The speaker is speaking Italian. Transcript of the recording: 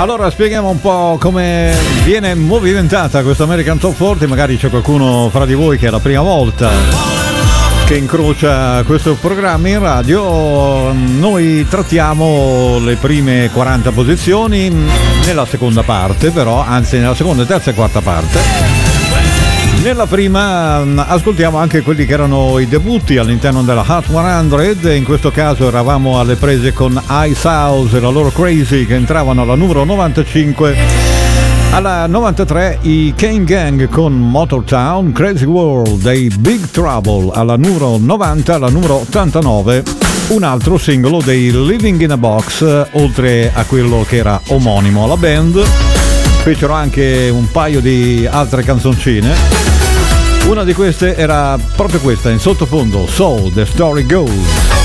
Allora spieghiamo un po' come viene movimentata questa American Top 40. Magari c'è qualcuno fra di voi che è la prima volta che incrocia questo programma in radio. Noi trattiamo le prime 40 posizioni nella seconda parte, però, anzi nella seconda, terza e quarta parte. Nella prima ascoltiamo anche quelli che erano i debutti all'interno della Hot 100. In questo caso eravamo alle prese con Ice House e la loro Crazy, che entravano alla numero 95. Alla 93 i Kane Gang con Motortown, Crazy World dei Big Trouble. Alla numero 90, alla numero 89 un altro singolo dei Living in a Box, oltre a quello che era omonimo alla band. Fecero anche un paio di altre canzoncine. Una di queste era proprio questa, in sottofondo, So The Story Goes.